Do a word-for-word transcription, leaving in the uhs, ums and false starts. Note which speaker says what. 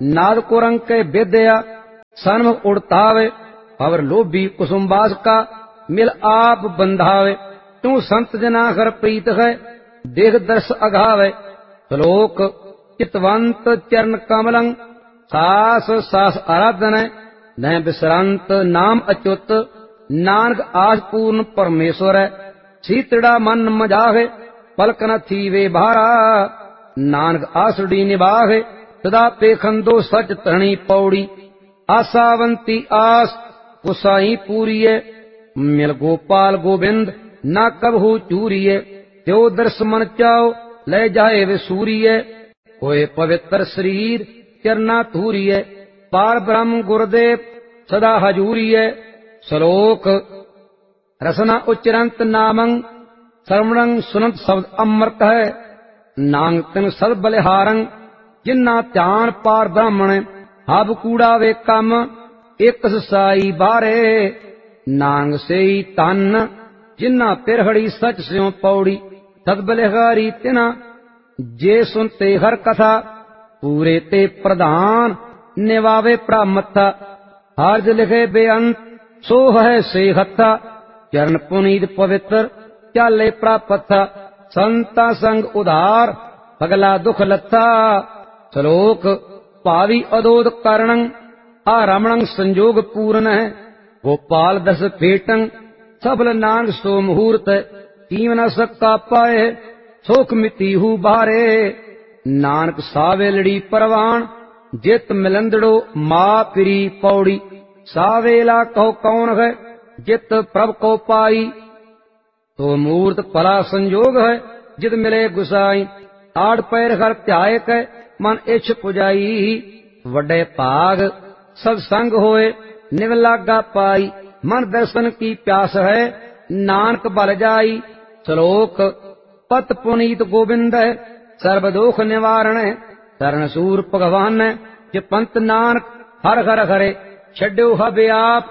Speaker 1: नाद कुरंग के विद्या सन्मुख उड़तावे, अवर लोभी कुसुमबास का मिल आप बंधावे। तू संत जना कर प्रीत है, देख दर्श अघावे। श्लोक चितवंत चरण कमलं, सास सास आराधन न विश्रांत नाम अच्युत। नानक आस पूर्ण परमेश्वर है, सीतड़ा मन मजाहे, पलक न थीवे भारा। नानक आसुड़ी निभाहे, सदा पेखंदो सच तरणी पौड़ी। आसावंती आस गुसाई पूरीए, मिल गोपाल गोविंद ना कबहू चूरिए। त्यो दर्श मन चाओ ले जाए वे सूरिए, होए पवित्र शरीर चरना धूरिए। पार ब्रह्म गुरुदेव सदा हजूरिए। श्लोक रसना उच्चरंत नामं, श्रवणं सुनंत शब्द अमृत है। नांग तिन सद बलिहारं, जिन्ना ध्यान पार ब्राह्मण। हब कूड़ा वे कम, एक साई बारे। नांग से तन, जिन्ना तिरहड़ी सच स्यों पौड़ी। सद बलिहारी तिना, जे सुनते हर कथा। पूरे ते प्रधान, निवावे प्रामथा। हर्ज लिखे बेअंत, सो है से हथा। चरण पुनीत पवित्र, चाले प्रापथा। संता संग उधार, अगला दुख लथा। श्लोक पावी अदोद कारणं, आरमणं संजोग पूर्ण है। गोपाल दस भेटं, सफल नानक सो मुहूर्त। कीम न सक्का पाए, सोख मिति हु बारे। नानक सावेलड़ी परवान, जित मिलंदड़ो माँ पिरी पौड़ी। सावेला कहो कौन है, जित प्रभ को पाई। तो मूर्त पला संजोग है, जित मिले गुसाई। आड़ पैर हर त्याय के, मन इच्छ पुजाई। वड्डे भाग सत्संग होए, निव लागा पाई। मन दर्शन की प्यास है, नानक बल जाई। श्लोक पत पुनीत गोविंद है, सर्वदोष निवारण है। शरण सूर भगवान है, जे पंत नानक हर हर हरे। छड्यो हबे आप